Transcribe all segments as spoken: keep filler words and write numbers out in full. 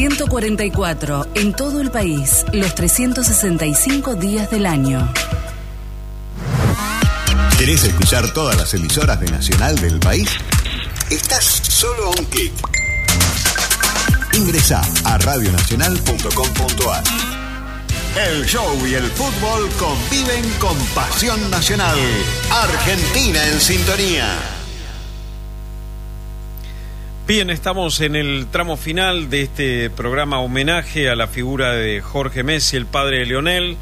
ciento cuarenta y cuatro en todo el país, los trescientos sesenta y cinco días del año. ¿Querés escuchar todas las emisoras de Nacional del país? Estás solo a un clic. Ingresá a radio nacional punto com punto a r. El show y el fútbol conviven con pasión nacional. Argentina en sintonía. Bien, estamos en el tramo final de este programa homenaje a la figura de Jorge Messi, el padre de Lionel.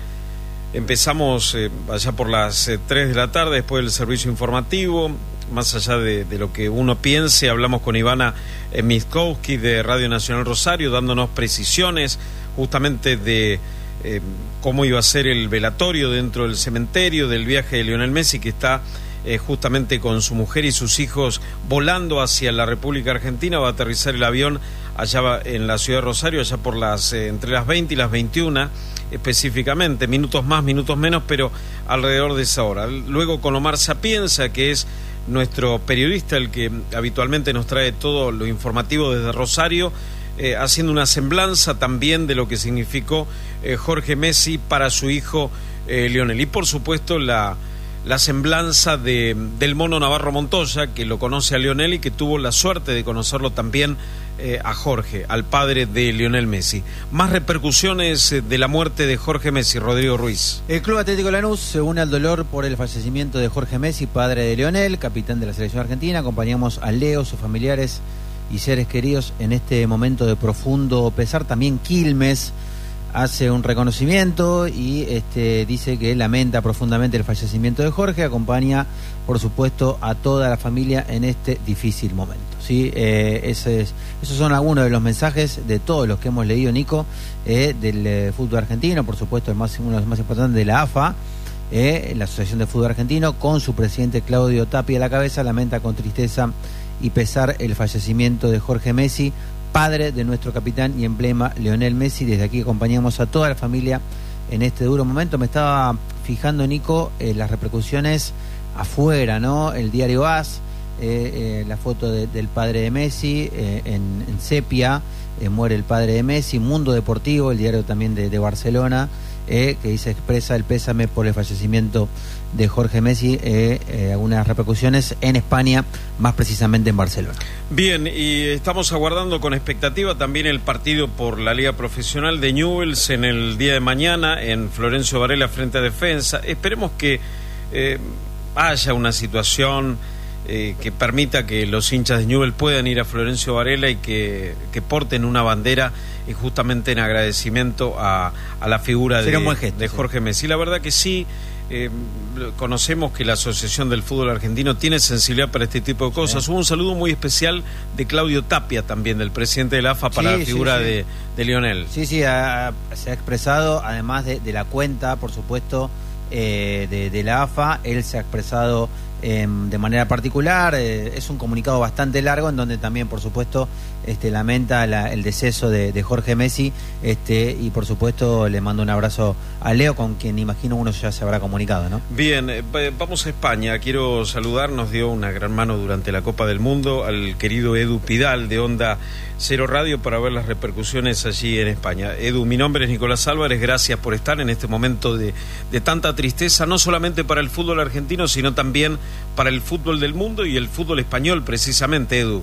Empezamos eh, allá por las eh, tres de la tarde, después del servicio informativo. Más allá de, de lo que uno piense, hablamos con Ivana eh, Miskowski de Radio Nacional Rosario, dándonos precisiones justamente de eh, cómo iba a ser el velatorio dentro del cementerio, del viaje de Lionel Messi, que está Eh, justamente con su mujer y sus hijos volando hacia la República Argentina. Va a aterrizar el avión allá en la ciudad de Rosario, allá por las eh, entre las veinte y las veintiuna específicamente, minutos más, minutos menos, pero alrededor de esa hora. Luego con Omar Sapienza, que es nuestro periodista, el que habitualmente nos trae todo lo informativo desde Rosario, eh, haciendo una semblanza también de lo que significó eh, Jorge Messi para su hijo eh, Lionel. Y por supuesto la la semblanza de, del Mono Navarro Montoya, que lo conoce a Lionel y que tuvo la suerte de conocerlo también eh, a Jorge, al padre de Lionel Messi. Más repercusiones eh, de la muerte de Jorge Messi, Rodrigo Ruiz. El Club Atlético Lanús se une al dolor por el fallecimiento de Jorge Messi, padre de Lionel, capitán de la selección argentina. Acompañamos a Leo, sus familiares y seres queridos en este momento de profundo pesar. También Quilmes hace un reconocimiento y este, dice que lamenta profundamente el fallecimiento de Jorge. Acompaña, por supuesto, a toda la familia en este difícil momento, ¿sí? Eh, ese es, esos son algunos de los mensajes de todos los que hemos leído, Nico, eh, del eh, fútbol argentino. Por supuesto, el más, uno de los más importantes de la A F A, eh, la Asociación de Fútbol Argentino, con su presidente Claudio Tapia a la cabeza, lamenta con tristeza y pesar el fallecimiento de Jorge Messi, padre de nuestro capitán y emblema Lionel Messi. Desde aquí acompañamos a toda la familia en este duro momento. Me estaba fijando, Nico, en las repercusiones afuera, ¿no? El diario AS, eh, eh, la foto de, del padre de Messi eh, en, en sepia, eh, muere el padre de Messi. Mundo Deportivo, el diario también de, de Barcelona, eh, que dice, expresa el pésame por el fallecimiento de Jorge Messi, eh, eh, algunas repercusiones en España, más precisamente en Barcelona. Bien, y estamos aguardando con expectativa también el partido por la Liga Profesional de Newell's en el día de mañana en Florencio Varela frente a Defensa. Esperemos que eh, haya una situación eh, que permita que los hinchas de Newell's puedan ir a Florencio Varela y que, que porten una bandera y justamente en agradecimiento a, a la figura de, gesto, de Jorge sí. Messi. La verdad que sí. Eh, conocemos que la Asociación del Fútbol Argentino tiene sensibilidad para este tipo de cosas. Sí. Hubo un saludo muy especial de Claudio Tapia también, del presidente de la A F A, para sí, la figura sí, sí. De, de Lionel. Sí, sí, ha, se ha expresado, además de, de la cuenta, por supuesto, eh, de, de la A F A, él se ha expresado eh, de manera particular. Eh, es un comunicado bastante largo en donde también, por supuesto, este, lamenta la, el deceso de, de Jorge Messi, este, y por supuesto le mando un abrazo a Leo, con quien imagino uno ya se habrá comunicado, ¿no? Bien, eh, vamos a España. Quiero saludar, nos dio una gran mano durante la Copa del Mundo al querido Edu Pidal de Onda Cero Radio para ver las repercusiones allí en España. Edu, mi nombre es Nicolás Álvarez, gracias por estar en este momento de, de tanta tristeza, no solamente para el fútbol argentino, sino también para el fútbol del mundo y el fútbol español, precisamente, Edu.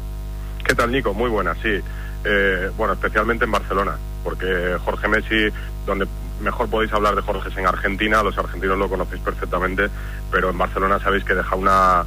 ¿Qué tal, Nico? Muy buena, sí. Eh, bueno, especialmente en Barcelona, porque Jorge Messi, donde mejor podéis hablar de Jorge es en Argentina, los argentinos lo conocéis perfectamente, pero en Barcelona sabéis que deja una,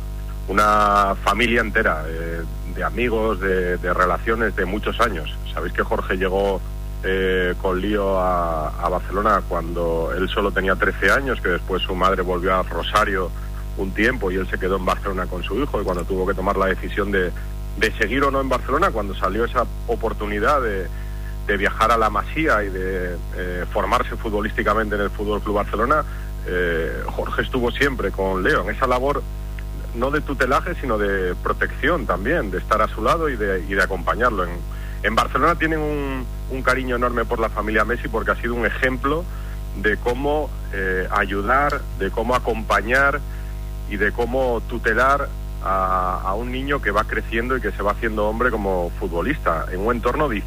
una familia entera, eh, de amigos, de, de relaciones de muchos años. Sabéis que Jorge llegó eh, con lío a, a Barcelona cuando él solo tenía trece años, que después su madre volvió a Rosario un tiempo y él se quedó en Barcelona con su hijo, y cuando tuvo que tomar la decisión de, de seguir o no en Barcelona, cuando salió esa oportunidad de, de viajar a la Masía y de eh, formarse futbolísticamente en el Fútbol Club Barcelona, eh, Jorge estuvo siempre con Leo en esa labor, no de tutelaje, sino de protección también, de estar a su lado y de, y de acompañarlo. En, en Barcelona tienen un, un cariño enorme por la familia Messi, porque ha sido un ejemplo de cómo eh, ayudar, de cómo acompañar y de cómo tutelar a, a un niño que va creciendo y que se va haciendo hombre como futbolista en un entorno difícil.